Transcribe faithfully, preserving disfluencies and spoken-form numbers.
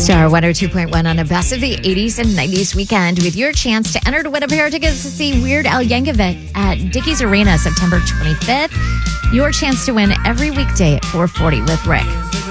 Star one oh two point one on a best of the eighties and nineties weekend with your chance to enter to win a pair of tickets to see Weird Al Yankovic at Dickies Arena September twenty-fifth. Your chance to win every weekday at four forty with Rick.